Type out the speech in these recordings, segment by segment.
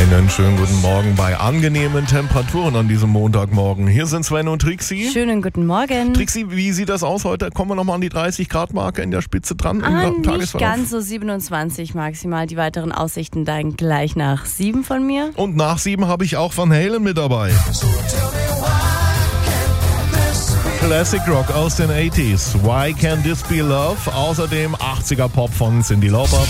Einen schönen guten Morgen bei angenehmen Temperaturen an diesem Montagmorgen. Hier sind Sven und Trixi. Schönen guten Morgen. Trixi, wie sieht das aus heute? Kommen wir nochmal an die 30-Grad-Marke in der Spitze dran? Nicht ganz so 27 maximal. Die weiteren Aussichten dann gleich nach 7 von mir. Und nach 7 habe ich auch Van Halen mit dabei. Classic Rock aus den 80s. Why Can't This Be Love? Außerdem 80er Pop von Cyndi Lauper.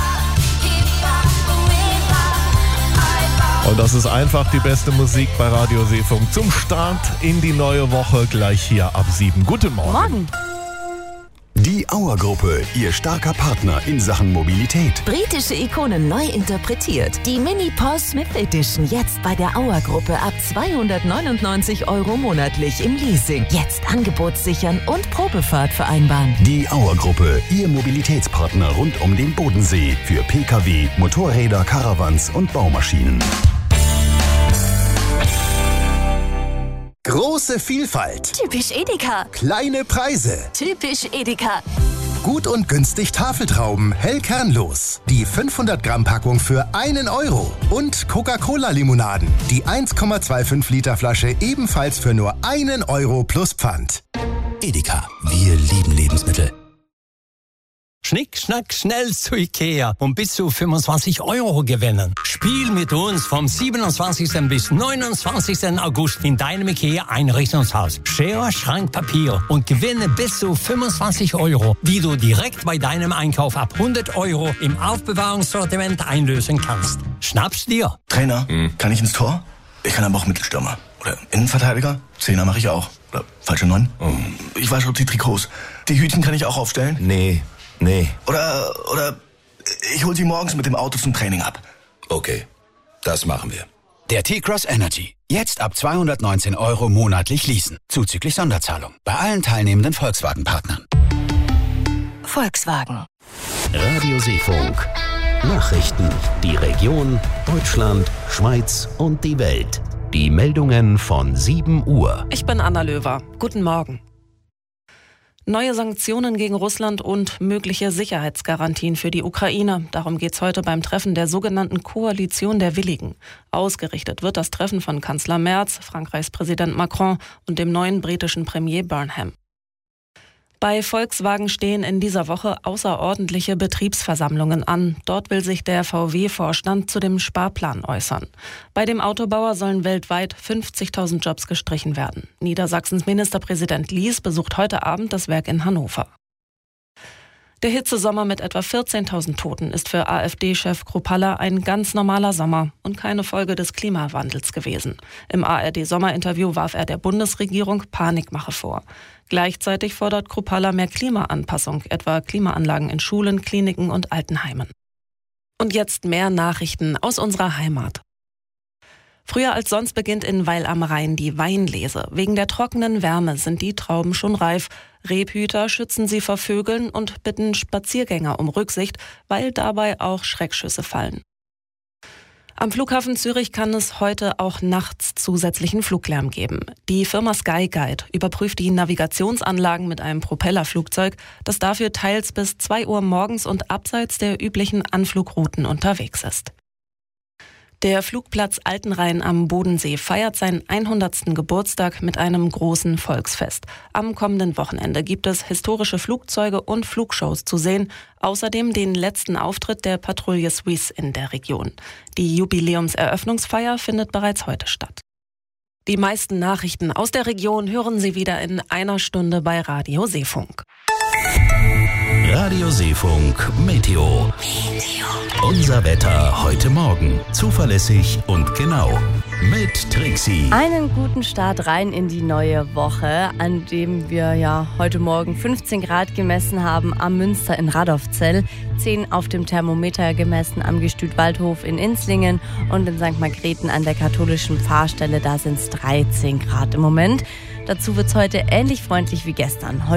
Und das ist einfach die beste Musik bei Radio Seefunk zum Start in die neue Woche gleich hier ab 7. Guten Morgen. Morgen. Die Auer-Gruppe, Ihr starker Partner in Sachen Mobilität. Britische Ikonen neu interpretiert. Die Mini Paul Smith Edition jetzt bei der Auer-Gruppe ab 299 € monatlich im Leasing. Jetzt Angebot sichern und Probefahrt vereinbaren. Die Auer-Gruppe, Ihr Mobilitätspartner rund um den Bodensee für Pkw, Motorräder, Caravans und Baumaschinen. Große Vielfalt. Typisch Edeka. Kleine Preise. Typisch Edeka. Gut und günstig Tafeltrauben, hell kernlos. Die 500-Gramm-Packung für 1 €. Und Coca-Cola-Limonaden. Die 1,25 Liter Flasche ebenfalls für nur 1 € plus Pfand. Edeka, wir lieben Lebensmittel. Schnick, schnack, schnell zu Ikea und bis zu 25 € gewinnen. Spiel mit uns vom 27. bis 29. August in deinem Ikea-Einrichtungshaus. Schere, Schrank, Papier und gewinne bis zu 25 €, die du direkt bei deinem Einkauf ab 100 € im Aufbewahrungssortiment einlösen kannst. Schnapp's dir. Trainer, kann ich ins Tor? Ich kann aber auch Mittelstürmer. Oder Innenverteidiger? Zehner mache ich auch. Oder falsche 9? Ich wasche die Trikots. Die Hütchen kann ich auch aufstellen? Nee. Oder ich hol sie morgens mit dem Auto zum Training ab. Okay, das machen wir. Der T-Cross Energy. Jetzt ab 219 € monatlich leasen. Zuzüglich Sonderzahlung. Bei allen teilnehmenden Volkswagen-Partnern. Volkswagen. Radio Seefunk. Nachrichten. Die Region, Deutschland, Schweiz und die Welt. Die Meldungen von 7 Uhr. Ich bin Anna Löwer. Guten Morgen. Neue Sanktionen gegen Russland und mögliche Sicherheitsgarantien für die Ukraine. Darum geht es heute beim Treffen der sogenannten Koalition der Willigen. Ausgerichtet wird das Treffen von Kanzler Merz, Frankreichs Präsident Macron und dem neuen britischen Premier Burnham. Bei Volkswagen stehen in dieser Woche außerordentliche Betriebsversammlungen an. Dort will sich der VW-Vorstand zu dem Sparplan äußern. Bei dem Autobauer sollen weltweit 50.000 Jobs gestrichen werden. Niedersachsens Ministerpräsident Lies besucht heute Abend das Werk in Hannover. Der Hitzesommer mit etwa 14.000 Toten ist für AfD-Chef Kruppalla ein ganz normaler Sommer und keine Folge des Klimawandels gewesen. Im ARD-Sommerinterview warf er der Bundesregierung Panikmache vor. Gleichzeitig fordert Kruppalla mehr Klimaanpassung, etwa Klimaanlagen in Schulen, Kliniken und Altenheimen. Und jetzt mehr Nachrichten aus unserer Heimat. Früher als sonst beginnt in Weil am Rhein die Weinlese. Wegen der trockenen Wärme sind die Trauben schon reif. Rebhüter schützen sie vor Vögeln und bitten Spaziergänger um Rücksicht, weil dabei auch Schreckschüsse fallen. Am Flughafen Zürich kann es heute auch nachts zusätzlichen Fluglärm geben. Die Firma Skyguide überprüft die Navigationsanlagen mit einem Propellerflugzeug, das dafür teils bis 2 Uhr morgens und abseits der üblichen Anflugrouten unterwegs ist. Der Flugplatz Altenrhein am Bodensee feiert seinen 100. Geburtstag mit einem großen Volksfest. Am kommenden Wochenende gibt es historische Flugzeuge und Flugshows zu sehen, außerdem den letzten Auftritt der Patrouille Suisse in der Region. Die Jubiläumseröffnungsfeier findet bereits heute statt. Die meisten Nachrichten aus der Region hören Sie wieder in einer Stunde bei Radio Seefunk. Radio Seefunk Meteo. Unser Wetter heute Morgen. Zuverlässig und genau. Mit Trixi. Einen guten Start rein in die neue Woche, an dem wir heute Morgen 15 Grad gemessen haben am Münster in Radolfzell, 10 auf dem Thermometer gemessen am Gestüt Waldhof in Inzlingen und in St. Margrethen an der katholischen Pfarrstelle, da sind es 13 Grad im Moment. Dazu wird es heute ähnlich freundlich wie gestern.